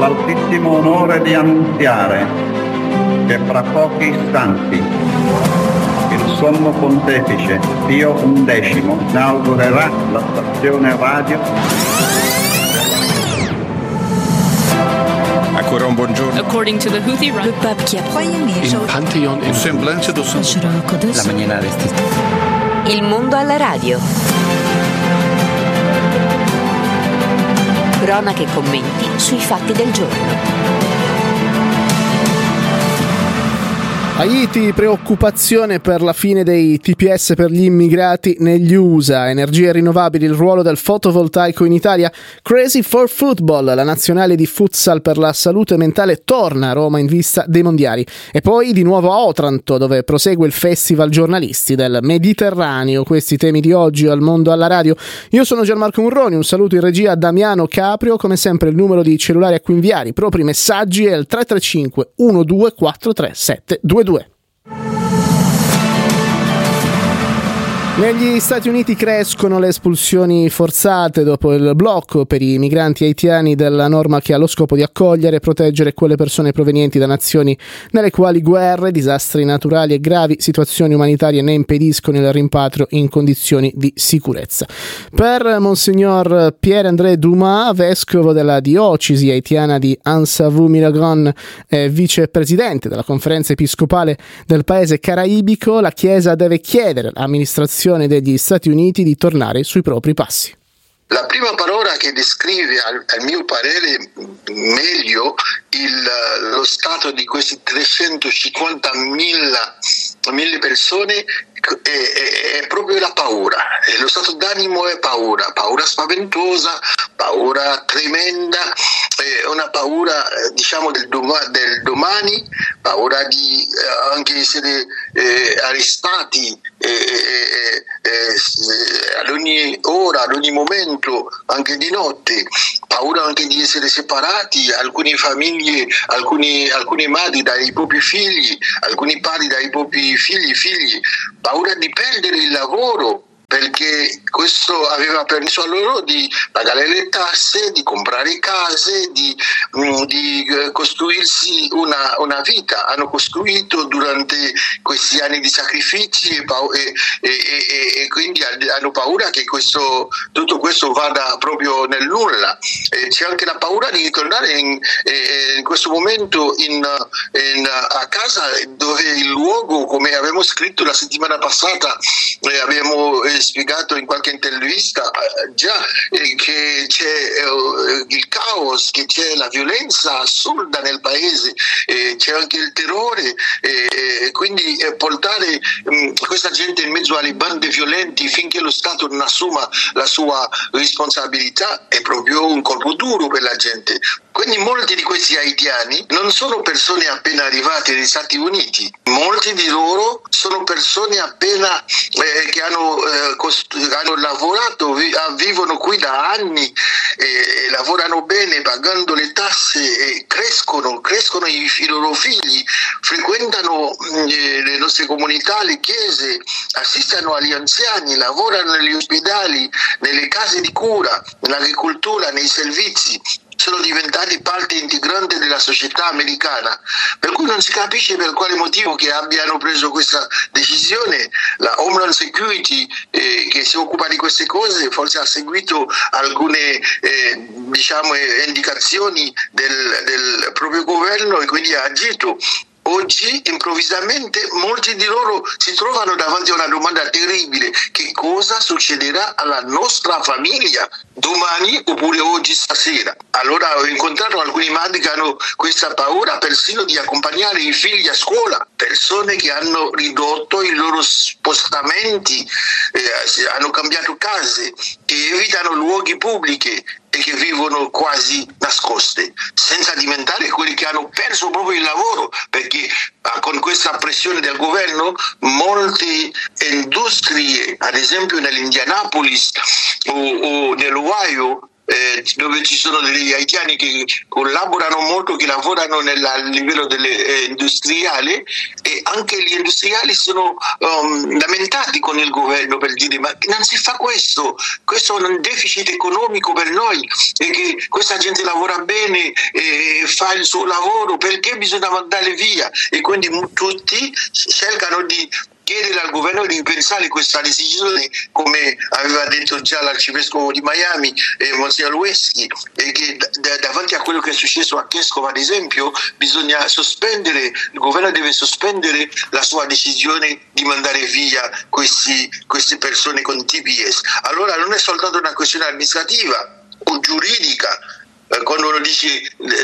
l'altissimo onore di annunziare che fra pochi istanti il Sommo Pontefice Pio XI inaugurerà la stazione radio. Ancora un buongiorno. According to the Houthi, le pape qui a Il Pantheon in Semblance do La mañana vestita. Il mondo alla radio. Cronache e commenti sui fatti del giorno. Haiti, preoccupazione per la fine dei TPS per gli immigrati negli USA, energie rinnovabili, il ruolo del fotovoltaico in Italia, Crazy for Football, la nazionale di futsal per la salute mentale torna a Roma in vista dei mondiali e poi di nuovo a Otranto dove prosegue il Festival Giornalisti del Mediterraneo. Questi temi di oggi al Mondo alla Radio. Io sono Gianmarco Murroni, un saluto in regia a Damiano Caprio, come sempre il numero di cellulare a cui inviare i propri messaggi è il 335 1243 722. Negli Stati Uniti crescono le espulsioni forzate dopo il blocco per i migranti haitiani della norma che ha lo scopo di accogliere e proteggere quelle persone provenienti da nazioni nelle quali guerre, disastri naturali e gravi situazioni umanitarie ne impediscono il rimpatrio in condizioni di sicurezza. Per Monsignor Pierre-André Dumas, vescovo della diocesi haitiana di Ansavu-Milagron e vicepresidente della conferenza episcopale del paese caraibico, la Chiesa deve chiedere all'amministrazione degli Stati Uniti di tornare sui propri passi. La prima parola che descrive, al mio parere, meglio lo stato di questi 350.000 persone è proprio la paura. Lo stato d'animo è paura spaventosa, paura tremenda, una paura diciamo del domani, paura di anche essere arrestati ad ogni ora, ad ogni momento, anche di notte, paura anche di essere separati, alcune famiglie, alcune madri dai propri figli, alcuni padri dai propri figli, paura di perdere il lavoro, perché questo aveva permesso a loro di pagare le tasse, di comprare case, di costruirsi una vita. Hanno costruito durante questi anni di sacrifici e quindi hanno paura che tutto questo vada proprio nel nulla. C'è anche la paura di ritornare in questo momento a casa, dove il luogo, come abbiamo scritto la settimana passata, abbiamo spiegato in qualche intervista già che c'è il caos, che c'è la violenza assurda nel paese, c'è anche il terrore, quindi portare questa gente in mezzo alle bande violenti finché lo Stato non assuma la sua responsabilità è proprio un colpo duro per la gente. Quindi molti di questi haitiani non sono persone appena arrivate negli Stati Uniti, molti di loro sono persone appena che hanno lavorato, vivono qui da anni, lavorano bene, pagando le tasse, crescono i loro figli, frequentano le nostre comunità, le chiese, assistono agli anziani, lavorano negli ospedali, nelle case di cura, nell'agricoltura, nei servizi. Sono diventati parte integrante della società americana, per cui non si capisce per quale motivo che abbiano preso questa decisione. La Homeland Security che si occupa di queste cose forse ha seguito alcune indicazioni del proprio governo e quindi ha agito. Oggi improvvisamente molti di loro si trovano davanti a una domanda terribile: che cosa succederà alla nostra famiglia domani oppure oggi, stasera? Allora ho incontrato alcuni madri che hanno questa paura persino di accompagnare i figli a scuola, persone che hanno ridotto i loro spostamenti, hanno cambiato case, che evitano luoghi pubblici e che vivono quasi nascoste, senza diventare quelli che hanno perso proprio il lavoro, perché con questa pressione del governo molte industrie, ad esempio nell'Indianapolis o nell'Ohio, dove ci sono degli haitiani che collaborano molto, che lavorano a livello industriale, e anche gli industriali sono lamentati con il governo per dire: ma non si fa questo è un deficit economico per noi, e che questa gente lavora bene e fa il suo lavoro, perché bisogna mandare via? E quindi tutti cercano di chiedere al governo di ripensare questa decisione, come aveva detto già l'arcivescovo di Miami, Monsignor Wesley, e che davanti a quello che è successo a Kescova, ad esempio, bisogna sospendere, il governo deve sospendere la sua decisione di mandare via queste persone con TPS. Allora non è soltanto una questione amministrativa o giuridica. Quando uno dice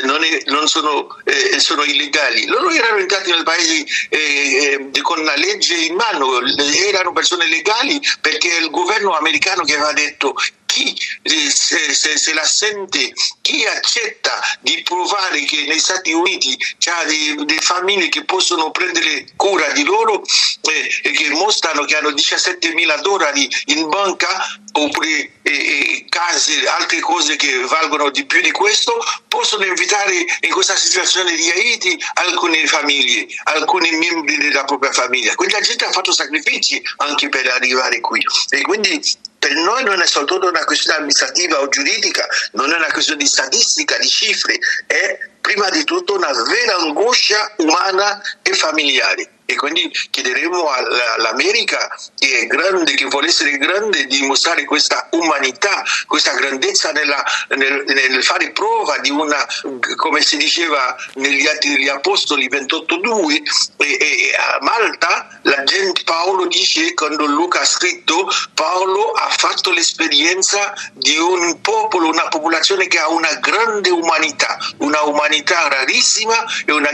sono illegali, loro erano entrati nel paese con la legge in mano, erano persone legali, perché il governo americano che aveva detto: chi se la sente, chi accetta di provare che negli Stati Uniti c'ha delle famiglie che possono prendere cura di loro e che mostrano che hanno $17,000 in banca, oppure case, altre cose che valgono di più di questo, possono invitare in questa situazione di Haiti alcune famiglie, alcuni membri della propria famiglia. Quindi la gente ha fatto sacrifici anche per arrivare qui, e quindi per noi non è soltanto una questione amministrativa o giuridica, non è una questione di statistica, di cifre, è prima di tutto una vera angoscia umana e familiare. E quindi chiederemo all'America, che è grande, che vuole essere grande, di dimostrare questa umanità, questa grandezza nel fare prova di una, come si diceva negli Atti degli Apostoli 28:2, e a Malta Paolo dice, quando Luca ha scritto, Paolo ha fatto l'esperienza di un popolo, una popolazione che ha una grande umanità, una umanità rarissima e una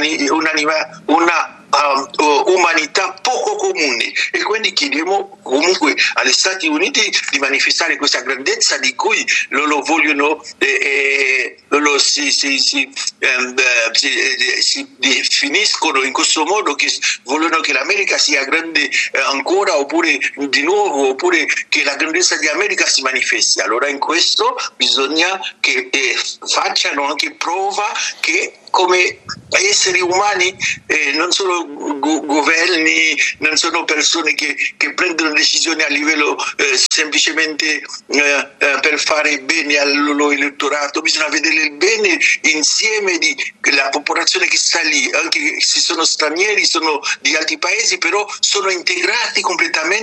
umanità poco comune. E quindi chiediamo comunque agli Stati Uniti di manifestare questa grandezza di cui loro vogliono, loro si definiscono in questo modo, che vogliono che l'America sia grande ancora, oppure di nuovo, oppure che la grandezza di America si manifesti. Allora in questo bisogna che facciano anche prova che come esseri umani non sono governi, non sono persone che prendono decisioni a livello semplicemente per fare bene al loro elettorato. Bisogna vedere il bene insieme della popolazione che sta lì, anche se sono stranieri, sono di altri paesi, però sono integrati completamente